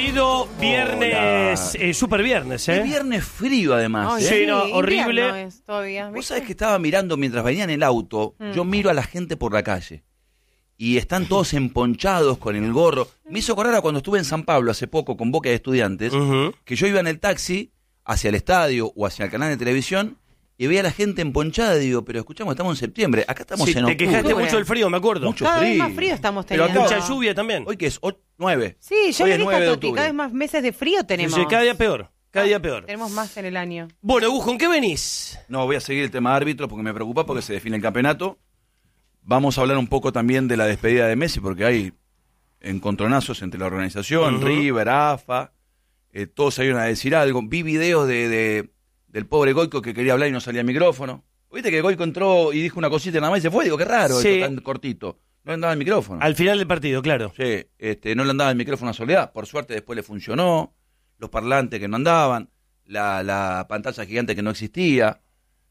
Querido viernes, super viernes, Es viernes frío, además. Ay, Sí, no, horrible. No es todavía, Vos sabés que estaba mirando mientras venía en el auto, yo miro a la gente por la calle. Y están todos emponchados con el gorro. Me hizo acordar a cuando estuve en San Pablo hace poco con Boca de Estudiantes, que yo iba en el taxi hacia el estadio o hacia el canal de televisión y veía a la gente emponchada y digo, pero escuchamos, estamos en septiembre, acá estamos en octubre. Te quejaste mucho del frío, me acuerdo. Mucho cada frío. vez más frío estamos Pero teniendo. acá- Mucha lluvia también. Hoy que es 9. Sí, yo Hoy le es dije 9 a de Toti, octubre. cada vez más meses de frío tenemos. Sí, cada día peor, cada día peor. Tenemos más en el año. Bueno, Gus, ¿con qué venís? No, voy a seguir el tema de árbitros porque me preocupa porque se define el campeonato. Vamos a hablar un poco también de la despedida de Messi porque hay encontronazos entre la organización, River, AFA, todos salieron a decir algo. Vi videos del pobre Goico que quería hablar y no salía el micrófono. ¿Viste que Goico entró y dijo una cosita nada más y se fue? Digo, qué raro, Sí. esto tan cortito. No le andaba el micrófono. Al final del partido, claro. Sí, no le andaba el micrófono a Soledad. Por suerte después le funcionó. Los parlantes que no andaban. La pantalla gigante que no existía.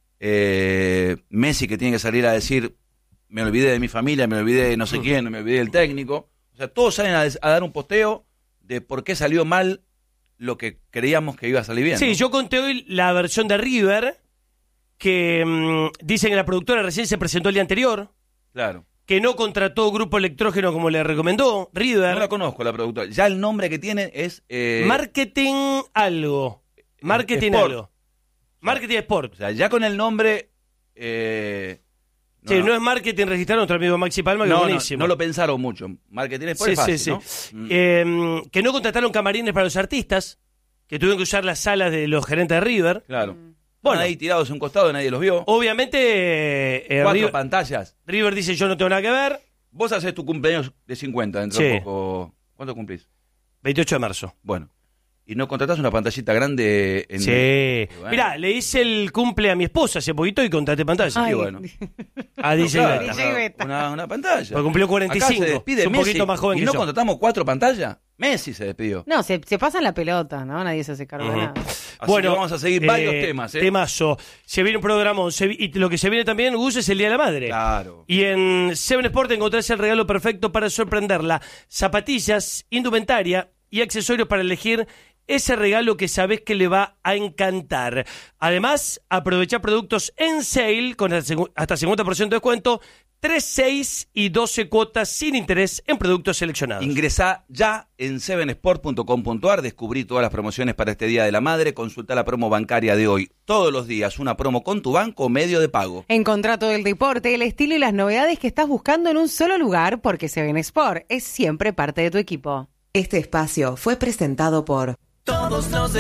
Messi que tiene que salir a decir, me olvidé de mi familia, me olvidé de no sé quién, me olvidé del técnico. O sea, todos salen a dar un posteo de por qué salió mal lo que creíamos que iba a salir bien. Sí, ¿no? yo conté hoy la versión de River, que dicen que la productora recién se presentó el día anterior, Claro. que no contrató Grupo Electrógeno como le recomendó River. No la conozco la productora. Ya el nombre que tiene es... Marketing algo. Marketing Sport. algo. Marketing Sport. O sea, ya con el nombre... Sí, no es marketing registrado nuestro amigo Maxi Palma, que es buenísimo. no lo pensaron mucho. Marketing es Sí, fácil, sí, ¿no? sí. Que no contrataron camarines para los artistas, que tuvieron que usar las salas de los gerentes de River. Claro. Bueno. Ahí tirados a un costado, nadie los vio. Obviamente, 4 River, pantallas. River dice yo no tengo nada que ver. Vos haces tu cumpleaños de 50 dentro de Sí. poco. ¿Cuánto cumplís? 28 de marzo. Bueno. ¿Y no contratás una pantallita grande en... Sí. Bueno. Mirá, le hice el cumple a mi esposa hace poquito y contraté pantalla. Ay. Y bueno. A DJ Claro, Beta. DJ Beta. una pantalla. Porque cumplió 45. Acá se despide Es un Messi, poquito más joven ¿y que no yo. contratamos 4 pantallas? Messi se despidió. No, se pasan la pelota, ¿no? Nadie se hace cargo de nada. Así que vamos a seguir varios temas, ¿eh? Temazo. Se viene un programa. Y lo que se viene también, Gus, es el Día de la Madre. Claro. Y en Seven Sport encontrás el regalo perfecto para sorprenderla. Zapatillas, indumentaria y accesorios para elegir ese regalo que sabés que le va a encantar. Además, aprovechá productos en sale con hasta 50% de descuento, 3, 6 y 12 cuotas sin interés en productos seleccionados. Ingresá ya en sevensport.com.ar, descubrí todas las promociones para este Día de la Madre, consultá la promo bancaria de hoy. Todos los días una promo con tu banco o medio de pago. Encontrá todo el deporte, el estilo y las novedades que estás buscando en un solo lugar porque Seven Sport es siempre parte de tu equipo. Este espacio fue presentado por... Todos los